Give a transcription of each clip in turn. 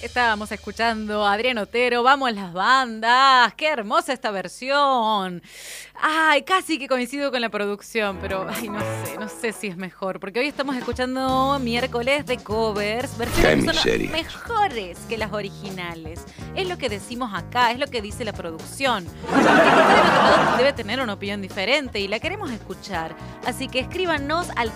Estábamos escuchando a Adrián Otero, Vamos las bandas, qué hermosa esta versión. Ay, casi que coincido con la producción, pero ay, no sé si es mejor, porque hoy estamos escuchando miércoles de covers, versiones que son mejores que las originales. Es lo que decimos acá, es lo que dice la producción. Porque cada del otro lado debe tener una opinión diferente y la queremos escuchar. Así que escríbanos al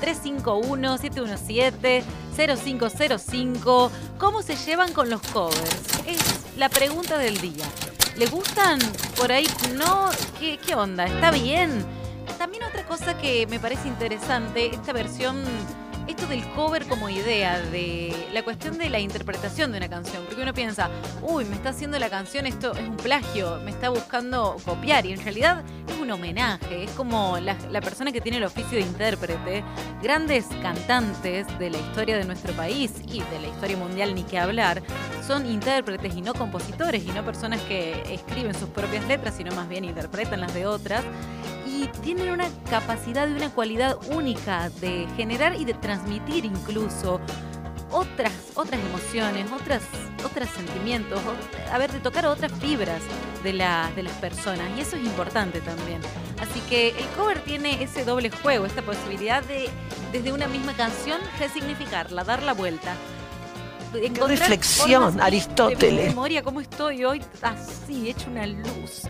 351-717-0505 cómo se llevan con los covers. Es la pregunta del día. ¿Les gustan? Por ahí no. ¿Qué onda? ¿Está bien? También otra cosa que me parece interesante, esta versión, esto del cover como idea, de la cuestión de la interpretación de una canción. Porque uno piensa, uy, me está haciendo la canción, esto es un plagio, me está buscando copiar. Y en realidad es un homenaje, es como la persona que tiene el oficio de intérprete. Grandes cantantes de la historia de nuestro país y de la historia mundial, ni que hablar, son intérpretes y no compositores y no personas que escriben sus propias letras, sino más bien interpretan las de otras. Y tienen una capacidad y una cualidad única de generar y de transmitir incluso otras emociones, otros sentimientos, de tocar otras fibras de las personas. Y eso es importante también. Así que el cover tiene ese doble juego, esta posibilidad de, desde una misma canción, resignificarla, dar la vuelta. ¡Qué reflexión, Aristóteles! De memoria, ¿cómo estoy hoy? Así, hecho una luz.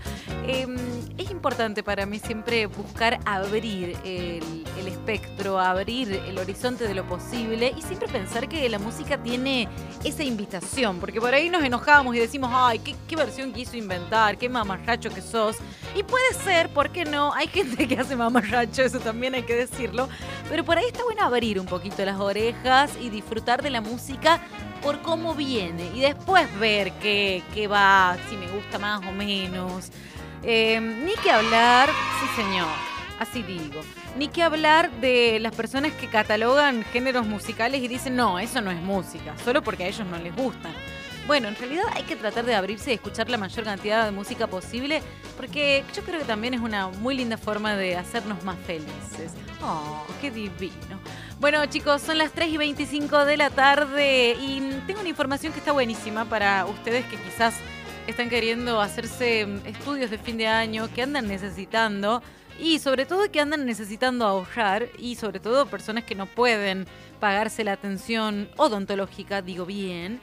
Es importante para mí siempre buscar abrir el espectro, abrir el horizonte de lo posible y siempre pensar que la música tiene esa invitación, porque por ahí nos enojamos y decimos, ay, qué versión quiso inventar, qué mamarracho que sos. Y puede ser, ¿por qué no? Hay gente que hace mamarracho, eso también hay que decirlo, pero por ahí está bueno abrir un poquito las orejas y disfrutar de la música por cómo viene y después ver qué va, si me gusta más o menos. Ni que hablar, sí señor, así digo, ni que hablar de las personas que catalogan géneros musicales y dicen, no, eso no es música, solo porque a ellos no les gustan. Bueno, en realidad hay que tratar de abrirse y escuchar la mayor cantidad de música posible, porque yo creo que también es una muy linda forma de hacernos más felices. ¡Oh, qué divino! Bueno, chicos, son las 3:25 de la tarde y tengo una información que está buenísima para ustedes que quizás están queriendo hacerse estudios de fin de año, que andan necesitando y sobre todo que andan necesitando ahorrar y sobre todo personas que no pueden pagarse la atención odontológica, digo bien.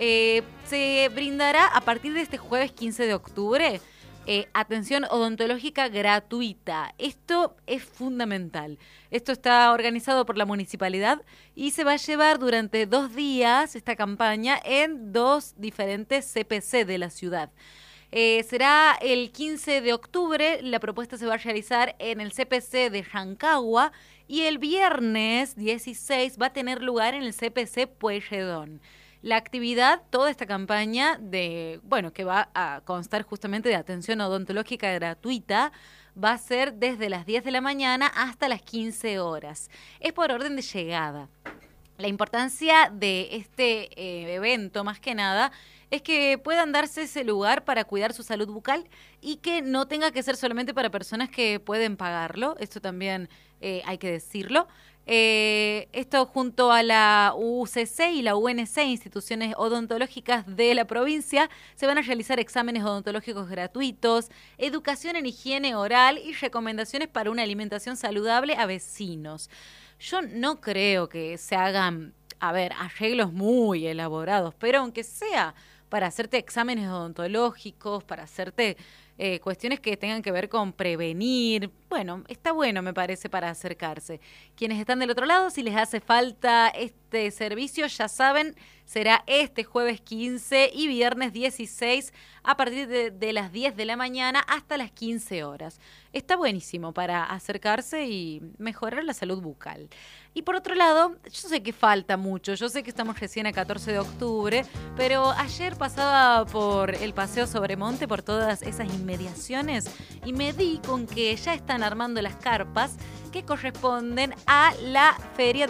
Se brindará a partir de este jueves 15 de octubre atención odontológica gratuita. Esto es fundamental. Esto está organizado por la municipalidad y se va a llevar durante 2 días esta campaña en 2 diferentes CPC de la ciudad. Será el 15 de octubre, la propuesta se va a realizar en el CPC de Rancagua y el viernes 16 va a tener lugar en el CPC Pueyrredón. La actividad, toda esta campaña que va a constar justamente de atención odontológica gratuita, va a ser desde las 10 de la mañana hasta las 15 horas. Es por orden de llegada. La importancia de este evento, más que nada, es que puedan darse ese lugar para cuidar su salud bucal y que no tenga que ser solamente para personas que pueden pagarlo. Esto también hay que decirlo. Esto junto a la UCC y la UNC, instituciones odontológicas de la provincia, se van a realizar exámenes odontológicos gratuitos, educación en higiene oral y recomendaciones para una alimentación saludable a vecinos. Yo no creo que se hagan, arreglos muy elaborados, pero aunque sea para hacerte exámenes odontológicos, para hacerte cuestiones que tengan que ver con prevenir. Bueno, está bueno, me parece, para acercarse. Quienes están del otro lado, si les hace falta este servicio, ya saben, será este jueves 15 y viernes 16 a partir de las 10 de la mañana hasta las 15 horas. Está buenísimo para acercarse y mejorar la salud bucal. Y por otro lado, yo sé que falta mucho, yo sé que estamos recién a 14 de octubre, pero ayer pasaba por el Paseo Sobremonte, por todas esas inmediaciones, y me di con que ya están armando las carpas que corresponden a la Feria